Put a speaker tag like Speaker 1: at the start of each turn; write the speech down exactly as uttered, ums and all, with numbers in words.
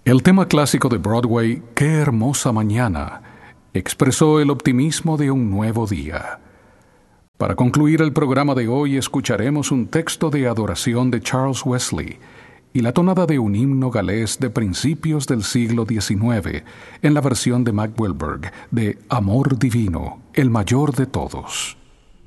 Speaker 1: El tema clásico de Broadway, Qué hermosa mañana, expresó el optimismo de un nuevo día. Para concluir el programa de hoy escucharemos un texto de adoración de Charles Wesley y la tonada de un himno galés de principios del siglo diecinueve en la versión de Mac Wilberg de Amor Divino, el mayor de todos.